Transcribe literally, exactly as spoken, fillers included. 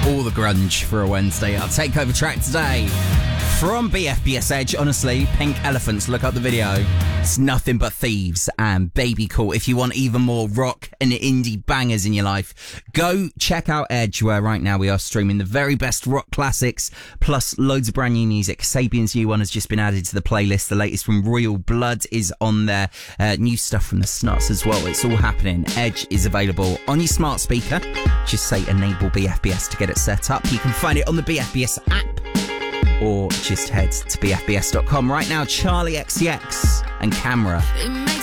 all the grunge for a Wednesday. Our takeover track today from B F B S Edge. Honestly, Pink Elephants, look up the video. It's nothing but thieves and Baby Cool. If you want even more rock and indie bangers in your life, go check out Edge, where right now we are streaming the very best rock classics, plus loads of brand new music. Sabian's new one has just been added to the playlist. The latest from Royal Blood is on there. Uh, new stuff from the Snuts as well. It's all happening. Edge is available on your smart speaker. Just say enable B F B S to get it set up. You can find it on the B F B S app, or just head to b f b s dot com right now. Charlie X C X and Camera.